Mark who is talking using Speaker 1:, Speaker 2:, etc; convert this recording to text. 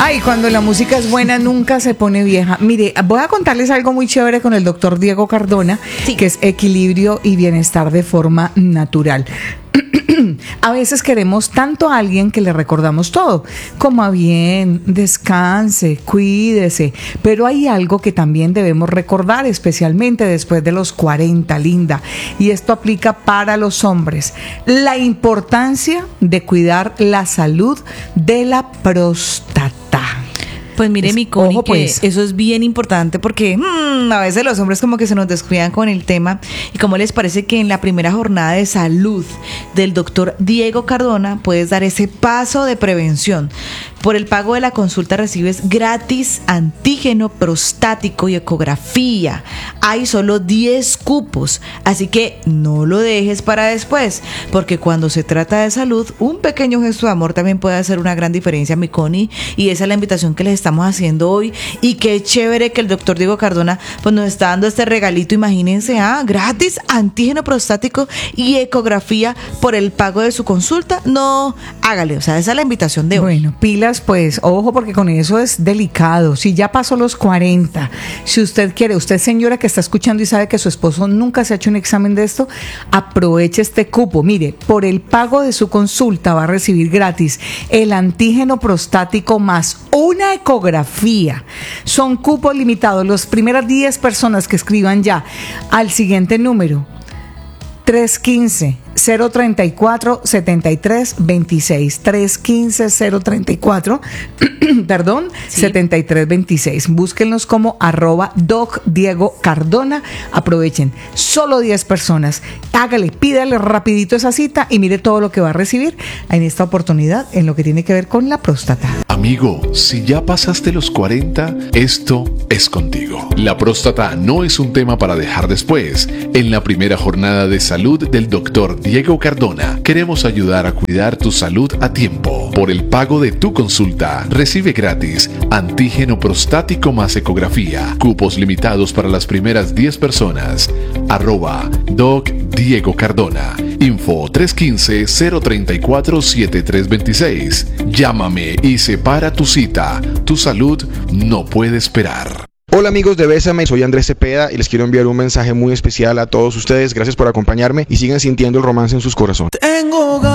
Speaker 1: Ay, cuando la música es buena nunca se pone vieja. Mire, voy a contarles algo muy chévere con el doctor Diego Cardona,
Speaker 2: Sí.
Speaker 1: que es equilibrio y bienestar de forma natural. A veces queremos tanto a alguien que le recordamos todo. Coma bien, descanse, cuídese. Pero hay algo que también debemos recordar, especialmente después de los 40, linda. Y esto aplica para los hombres. La importancia de cuidar la salud de la próstata.
Speaker 2: Pues mire, mi Connie,
Speaker 1: ojo,
Speaker 2: que
Speaker 1: pues.
Speaker 2: eso es bien importante porque a veces los hombres como que se nos descuidan con el tema. ¿Y cómo les parece que en la primera jornada de salud del doctor Diego Cardona puedes dar ese paso de prevención? Por el pago de la consulta recibes gratis antígeno prostático y ecografía. Hay solo 10 cupos, así que no lo dejes para después, porque cuando se trata de salud, un pequeño gesto de amor también puede hacer una gran diferencia, mi Connie, y esa es la invitación que les estamos haciendo hoy. Y qué chévere que el doctor Diego Cardona pues nos está dando este regalito, imagínense, gratis antígeno prostático y ecografía por el pago de su consulta. No, hágale, o sea, esa es la invitación de hoy.
Speaker 1: Bueno, pilas pues, ojo, porque con eso es delicado. Si ya pasó los 40, si usted quiere, usted señora que está escuchando y sabe que su esposo nunca se ha hecho un examen de esto, aproveche este cupo. Mire, por el pago de su consulta va a recibir gratis el antígeno prostático más una ecografía. Son cupos limitados. Las primeras 10 personas que escriban ya al siguiente número, 315-034-7326. 315-034, perdón,
Speaker 2: Sí.
Speaker 1: 7326. Búsquenlos como @DocDiegoCardona. Aprovechen, solo 10 personas. Hágale, pídale rapidito esa cita y mire todo lo que va a recibir en esta oportunidad en lo que tiene que ver con la próstata.
Speaker 3: Amigo, si ya pasaste los 40, esto es contigo. La próstata no es un tema para dejar después. En la primera jornada de salud del doctor Diego Cardona, queremos ayudar a cuidar tu salud a tiempo. Por el pago de tu consulta, recibe gratis antígeno prostático más ecografía. Cupos limitados para las primeras 10 personas. @Doc Diego Cardona. Info 315-034-7326. Llámame y separa tu cita. Tu salud no puede esperar.
Speaker 4: Hola amigos de Bésame, soy Andrés Cepeda y les quiero enviar un mensaje muy especial a todos ustedes. Gracias por acompañarme y sigan sintiendo el romance en sus corazones.